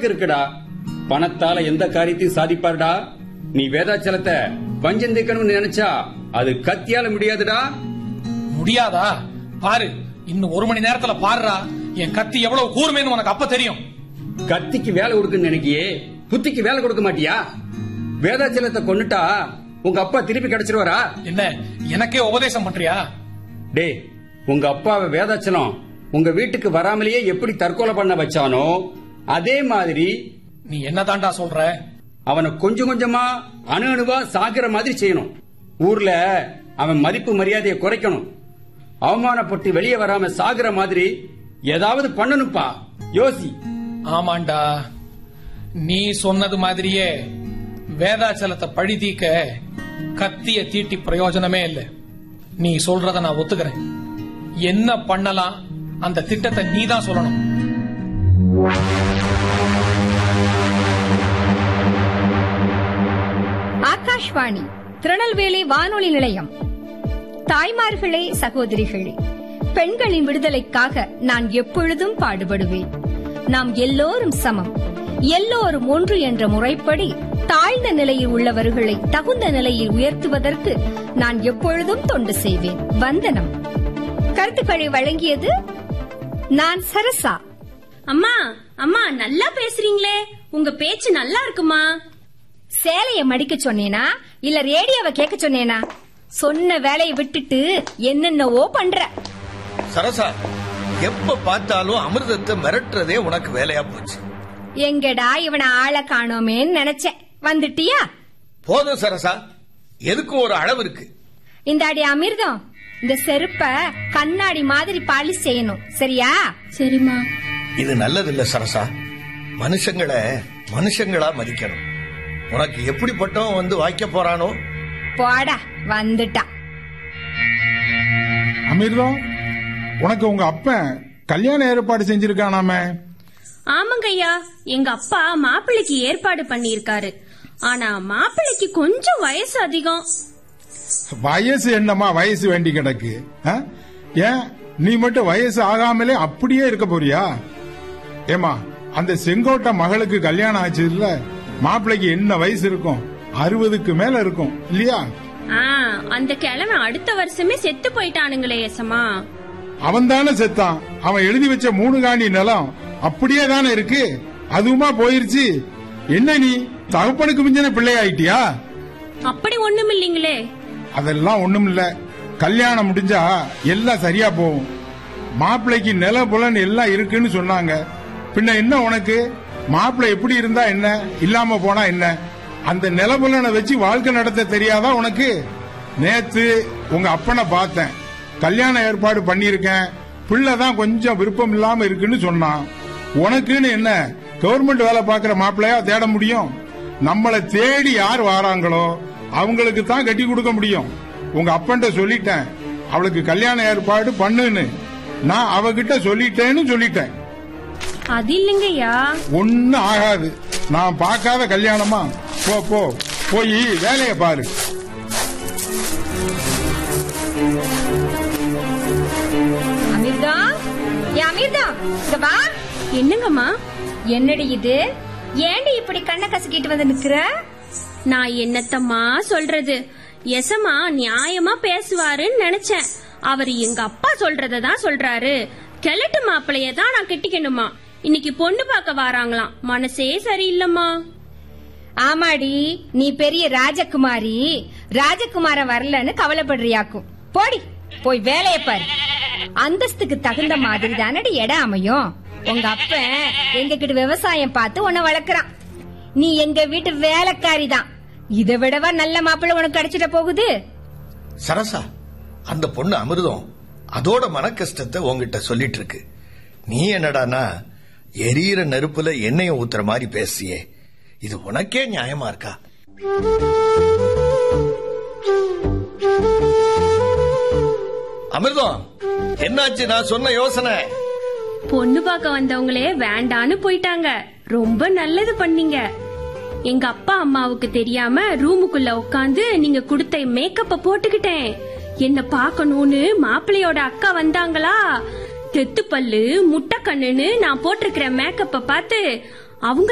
அளவுக்கு இருக்குடா. பணத்தால எந்த காரியத்தையும் சாதிப்பாருடா. நீ வேதாச்சலத்தை பஞ்சம் தீர்க்கணும்னு நினைச்சா அது கத்தியால முடியாதுடா. முடியாதா? பாரு, இன்னும் 1 மணி நேரத்துல பாருடா என் கத்தி எவ்வளவு கூர்மைன்னு உனக்கு அப்ப தெரியும். கத்திக்கு வேலை கொடுக்குன்னு நினைக்கியே, புத்திக்கு வேலை கொடுக்க மாட்டியா? வேதாச்சலத்தை கொன்னுட்டா உங்க அப்பா திருப்பி கிடைச்சிருவாரா? என்ன எனக்கே உபதேசம் பண்றியா? டே, உங்க அப்பாவை வேதாச்சலம் உங்க வீட்டுக்கு வராமலேயே எப்படி தற்கொலை பண்ண வச்சானோ அதே மாதிரி நீ என்னதான்டா சொல்ற? அவனை கொஞ்சம் கொஞ்சமா அணு அணுவா சாகிற மாதிரி செய்யணும். ஊர்ல அவன் மதிப்பு மரியாதையை குறைக்கணும். அவமானப்பட்டு வெளியே வராம சாகிற மாதிரி ஏதாவது பண்ணணும்பா. யோசி. ஆமாண்டா, நீ சொன்னது மாதிரியே வேதாச்சலத்தை பழி தீக்க கத்திய தீட்டி பிரயோஜனமே இல்லை. நீ சொல்றத நான் ஒத்துக்கிறேன். என்ன பண்ணலாம் அந்த திட்டத்தை நீ தான் சொல்லணும். ஆகாஷ்வாணி திருநெல்வேலி வானொலி நிலையம். தாய்மார்களே, சகோதரிகளே, பெண்களின் விடுதலைக்காக நான் எப்பொழுதும் பாடுபடுவேன். நாம் எல்லோரும் சமம், எல்லோரும் ஒன்று என்ற முறைப்படி தாழ்ந்த நிலையில் உள்ளவர்களை தகுந்த நிலையில் உயர்த்துவதற்கு நான் எப்பொழுதும் தொண்டு செய்வேன். வந்தனம். கருத்துக்களை வழங்கியது நான் சரசா. அம்மா அம்மா நல்லா பேசுறீங்களே, உங்க பேச்சு நல்லா இருக்குமா? சேலைய மடிக்க சொன்னேனா இல்ல ரேடியோவை கேட்க சொன்னேனா? சொன்ன வேலையை விட்டுட்டு என்னென்னவோ பண்ற. சரசா, எப்ப பார்த்தாலும் அமிர்தத்தை மிரட்டுறதே உனக்கு வேலையா போச்சு. எங்கடா இவனை ஆள காணோமேன்னு நினைச்சேன். வந்துட்டியா? போதும் சரசா, எதுக்கு ஒரு அளவு இருக்கு. இந்த அடி அமிர்தம், இந்த செருப்ப கண்ணாடி மாதிரி பாலிஷ் செய்யணும், சரியா? சரிம்மா. இது நல்லதில்ல சரசா. மனுஷங்களை மனுஷங்களா மதிக்கணும். உனக்கு எப்படிப்பட்டவன் வந்து வாய்க்க போறானோ. போடா, வந்துட்டா. அமிர்தம், உனக்கு உங்க அப்பன் கல்யாண ஏற்பாடு செஞ்சிருக்கானாமே? ஆமாங்க ஐயா, எங்க அப்பா மாப்பிள்ளைக்கு ஏற்பாடு பண்ணிருக்காரு. ஆனா மாப்பிள்ளைக்கு கொஞ்சம் வயசு அதிகம். வயசு என்னமா வயசு வேண்டி கிடக்கு? ஏன் நீ மட்டும் வயசு ஆகாமலே அப்படியே இருக்க போறியா? ஏமா, அந்த செங்கோட்டை மகளுக்கு கல்யாணம் ஆச்சு இல்ல, மாப்பிள்ளைக்கு என்ன வயசு இருக்கும்? 60க்கு மேல இருக்கும் இல்லையா? அந்த கிழமை அடுத்த வருஷமே செத்து போயிட்டானுங்களே ஏசமா. அவன் தானே செத்தான். அவன் எழுதி வச்ச 3 காணி நிலம் அப்படியே தானே இருக்கு. அதுவுமா போயிருச்சு. என்ன நீ தகப்பனுக்கு மிஞ்சின பிள்ளை ஆயிட்டியா? அப்படி ஒண்ணும் இல்லீங்களே. அதெல்லாம் ஒண்ணும் இல்ல. கல்யாணம் முடிஞ்சா எல்லாம் சரியா போகும். மாப்பிள்ளைக்கு நில புலன் எல்லாம் இருக்குன்னு சொன்னாங்க. பின்ன என்ன உனக்கு? மாப்பிள்ளை எப்படி இருந்தா என்ன, இல்லாம போனா என்ன? அந்த நிலபுலனை வச்சு வாழ்க்கை நடத்த தெரியாதா உனக்கு? நேத்து உங்க அப்பனை பார்த்தேன். கல்யாண ஏற்பாடு பண்ணிருக்கேன், பிள்ளைதான் கொஞ்சம் விருப்பம் இல்லாம இருக்குன்னு சொன்னான். உனக்குன்னு என்ன கவர்மெண்ட் வேலை பாக்குற மாப்பிள்ளையா தேட முடியும்? நம்மளை தேடி யார் வாராங்களோ அவங்களுக்கு தான் கட்டி கொடுக்க முடியும். உங்க அப்பன்ட்ட சொல்லிட்டேன், அவளுக்கு கல்யாண ஏற்பாடு பண்ணுன்னு. நான் அவகிட்ட சொல்லிட்டேன்னு சொல்லிட்டேன். அது இல்லைங்கய்யா. ஒன்னும் ஆகாது. நான் பார்க்காத கல்யாணமா? போ போ, போய் வேலையை பாரு. அமிர்தா, அமிர்தா, வா. என்னங்கம்மா? என்னடி இது? ஏண்டி இப்படி கண்ணை கசக்கிட்டு வந்து நிக்கிற? நான் என்னத்தம்மா சொல்றது? எசமா நியாயமா பேசுவாருன்னு நினைச்சேன். அவர் எங்க அப்பா சொல்றதான் சொல்றாரு. கிழட்டு மாப்பிளைய தான் நான் கெட்டிக்கணுமா? இன்னைக்கு பொண்ணு பார்க்க வராங்களாம். மனசே சரியில்லம்மா. ஆமாடி, நீ பெரிய ராஜகுமாரி. ராஜகுமார வரலன்னு கவலைப்படுறியாக்கும். போடி, போய் வேலைய பாரு. அந்தஸ்துக்கு தகுந்த மாதிரி தானடி இடம் அமையும். உங்க அப்ப எங்க கிட்ட விவசாயம் பார்த்து உன்னை வளர்க்கறான். நீ எங்க வீட்டு வேலைக்காரி தான். இதை விடவா நல்ல மாப்பிள்ளை உனக்கு கிடைச்சிட போகுது? சரசா, அந்த பொண்ணு அமிர்தம் அதோட மன கஷ்டத்தை உங்ககிட்ட சொல்லிட்டு இருக்கு. நீ என்னடானா எரியிற நெருப்புல எண்ணெயை ஊத்துற மாதிரி பேசியே. இது உனக்கே நியாயமா இருக்கா? அமிர்தம், என்னாச்சு நான் சொன்ன யோசனை? பொண்ணு பார்க்க வந்தவங்களே வேண்டான்னு போயிட்டாங்க. ரொம்ப நல்லது பண்ணீங்க. எங்க அப்பா அம்மாவுக்கு தெரியாம ரூமுக்குள்ள உட்காந்து நீங்க கொடுத்த மேக்கப்ப போட்டுக்கிட்டேன். என்ன பாக்கணும்னு மாப்பிள்ளையோட அக்கா வந்தாங்களா? தெத்து பல்லு முட்டை கண்ணுன்னு நான் போட்டிருக்கிற மேக்கப்ப பார்த்து அவங்க